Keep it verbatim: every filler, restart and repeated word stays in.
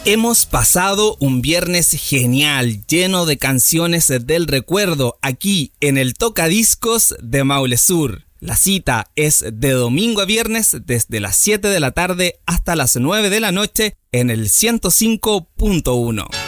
Hemos pasado un viernes genial, lleno de canciones del recuerdo, aquí en el Tocadiscos de Maule Sur. La cita es de domingo a viernes desde las siete de la tarde hasta las nueve de la noche en el ciento cinco punto uno.